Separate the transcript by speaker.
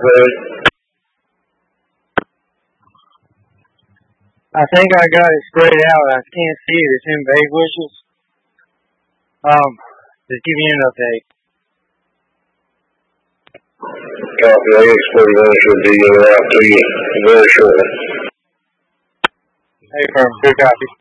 Speaker 1: I think I got it sprayed out. I can't see it. It's in vague wishes. Just give you an update.
Speaker 2: Copy. AX-41 should be out to you very shortly.
Speaker 1: Hey, firm. Good copy.